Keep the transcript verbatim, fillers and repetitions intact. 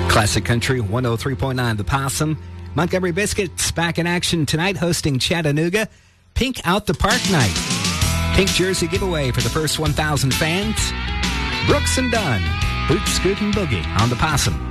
Classic Country one oh three point nine The Possum. Montgomery Biscuits back in action tonight hosting Chattanooga. Pink Out the Park night. Pink jersey giveaway for the first one thousand fans. Brooks and Dunn. Boot, Scoot, and Boogie on The Possum.